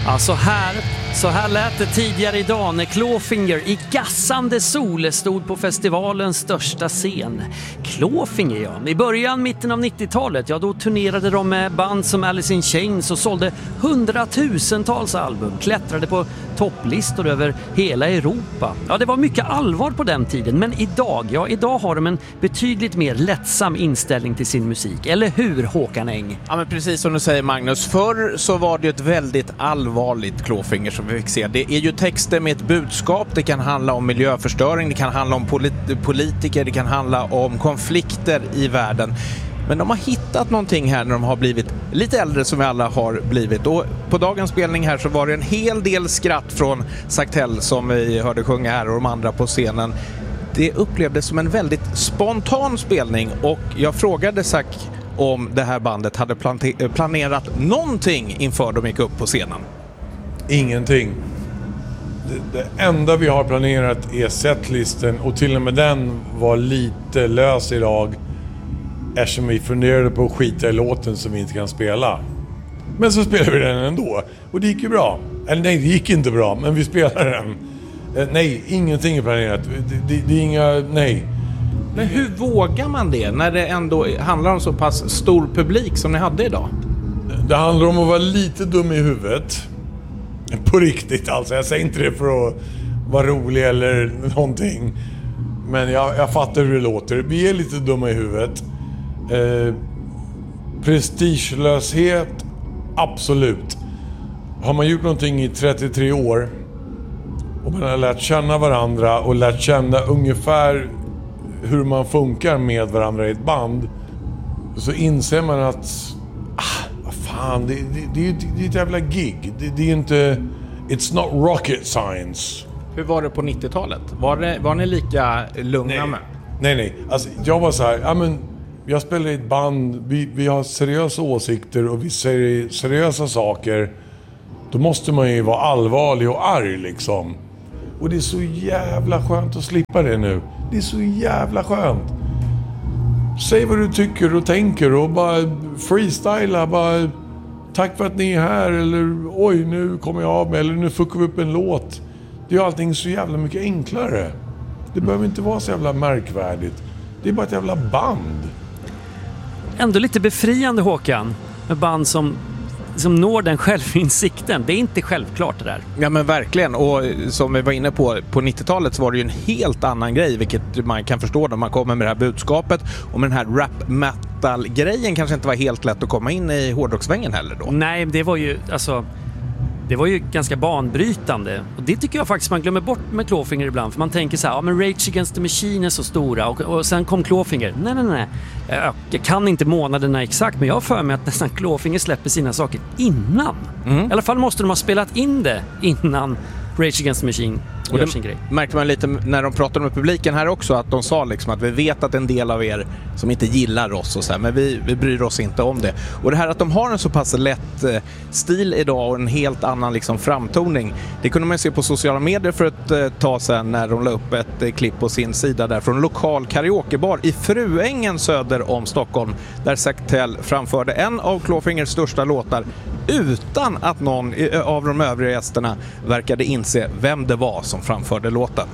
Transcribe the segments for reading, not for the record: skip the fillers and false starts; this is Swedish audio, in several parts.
Ja, så här lät det tidigare idag när Clawfinger i gassande sol stod på festivalens största scen. Clawfinger, ja. I mitten av 90-talet, ja, då turnerade de med band som Alice in Chains och sålde hundratusentals album, klättrade på topplistor över hela Europa. Ja, det var mycket allvar på den tiden, men idag har de en betydligt mer lättsam inställning till sin musik. Eller hur, Håkan Eng? Ja, men precis som du säger, Magnus. Förr så var det ett väldigt allvarligt Clawfinger som vi fick se. Det är ju texter med ett budskap. Det kan handla om miljöförstöring, det kan handla om politiker, det kan handla om konflikter i världen. Men de har hittat någonting här när de har blivit lite äldre, som vi alla har blivit. Och på dagens spelning här så var det en hel del skratt från Saktell som vi hörde sjunga här och de andra på scenen. Det upplevdes som en väldigt spontan spelning, och jag frågade Zack om det här bandet hade planerat någonting inför de gick upp på scenen. Ingenting. Det enda vi har planerat är setlisten, och till och med den var lite lös idag eftersom vi funderade på att skita i låten som vi inte kan spela. Men så spelade vi den ändå, och det gick ju bra. Eller nej, det gick inte bra, men vi spelade den. Nej, ingenting är planerat. Det är inga, nej. Men hur vågar man det när det ändå handlar om så pass stor publik som ni hade idag? Det handlar om att vara lite dum i huvudet. På riktigt alltså. Jag säger inte det för att vara rolig eller någonting. Men jag fattar hur det låter. Vi är lite dumma i huvudet. Prestigelöshet, absolut. Har man gjort någonting i 33 år och man har lärt känna varandra och lärt känna ungefär hur man funkar med varandra i ett band, så inser man att vad fan, det är ett jävla gig. Det är inte, it's not rocket science. Hur var det på 90-talet? Var ni lika lugna med? Nej. Alltså, jag var så här, ja men jag spelar i ett band, vi har seriösa åsikter och vi säger seriösa saker. Då måste man ju vara allvarlig och arg liksom. Och det är så jävla skönt att slippa det nu. Det är så jävla skönt. Säg vad du tycker och tänker och bara freestyla. Bara tack för att ni är här, eller oj, nu kommer jag av mig, eller nu fuckar vi upp en låt. Det är allting så jävla mycket enklare. Det behöver inte vara så jävla märkvärdigt. Det är bara ett jävla band. Ändå lite befriande, Håkan, med band som når den självinsikten. Det är inte självklart det där. Ja, men verkligen. Och som vi var inne på 90-talet så var det ju en helt annan grej, vilket man kan förstå när man kommer med det här budskapet. Och med den här rap metal-grejen kanske inte var helt lätt att komma in i hårdrocksvängen heller då. Nej, det var ju ganska banbrytande. Och det tycker jag faktiskt man glömmer bort med Clawfinger ibland. För man tänker så här, ja men Rage Against the Machine är så stora. Och sen kom Clawfinger. Nej. Jag kan inte månaderna exakt, men jag har för mig att nästan Clawfinger släpper sina saker innan. I alla fall måste de ha spelat in det innan Rage Against the Machine gör sin grej. Märkte man lite när de pratade med publiken här också, att de sa liksom att vi vet att en del av er som inte gillar oss och så här, men vi bryr oss inte om det. Och det här att de har en så pass lätt stil idag och en helt annan liksom framtoning, det kunde man se på sociala medier för ett tag sedan när de la upp ett klipp på sin sida där från en lokal karaokebar i Fruängen söder om Stockholm, där Saktell framförde en av Clawfingers största låtar utan att någon av de övriga gästerna verkade inse vem det var som framförde låten.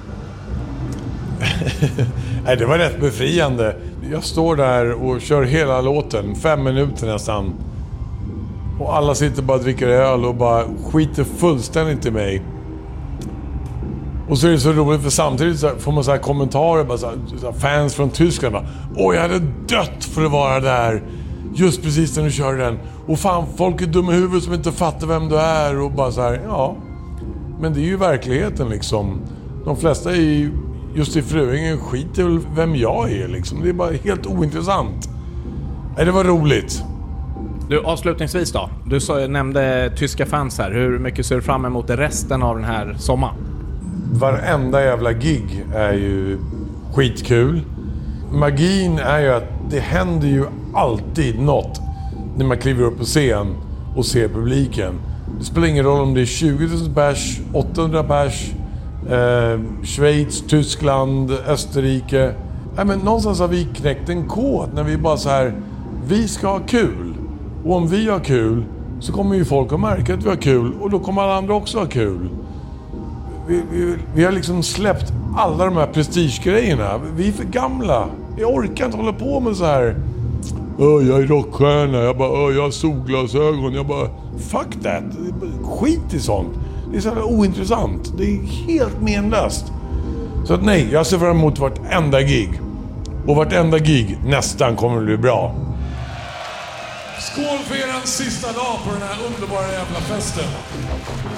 Nej, det var rätt befriande. Jag står där och kör hela låten, 5 minuter nästan. Och alla sitter bara och dricker öl och bara skiter fullständigt i mig. Och så är det så roligt, för samtidigt så får man så här kommentarer, bara så här, fans från Tyskland bara, åh, jag hade dött för att vara där just precis när du kör den. Och fan, folk är dumma i huvudet som inte fattar vem du är. Och bara så här, ja. Men det är ju verkligheten liksom. De flesta är just i Fruängen skiter väl vem jag är liksom. Det är bara helt ointressant. Nej, det var roligt. Du, avslutningsvis då. Du nämnde tyska fans här. Hur mycket ser du fram emot resten av den här sommaren? Varenda jävla gig är ju skitkul. Magin är ju att det händer ju alltid något när man kliver upp på scen och ser publiken. Det spelar ingen roll om det är 20 000 pers, 800 pers, Schweiz, Tyskland, Österrike. Nej, men någonstans har vi knäckt en kod när vi bara så här, vi ska ha kul. Och om vi har kul, så kommer ju folk att märka att vi har kul och då kommer alla andra också ha kul. Vi har liksom släppt alla de här prestigegrejerna. Vi är för gamla. Jag orkar inte hålla på med så här. Jag är rockstjärna. Jag har solglasögon. Jag bara, fuck that. Skit i sånt. Det är så här ointressant. Det är helt menlöst. Så att nej, jag ser fram emot vartenda gig. Och vartenda gig nästan kommer att bli bra. Skål för er sista dag på den här underbara jävla festen.